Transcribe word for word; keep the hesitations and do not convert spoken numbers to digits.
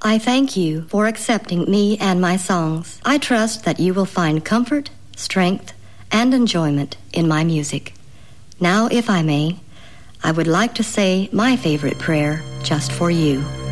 I thank you for accepting me and my songs. I trust that you will find comfort, strength, and enjoyment in my music. Now, if I may, I would like to say my favorite prayer just for you.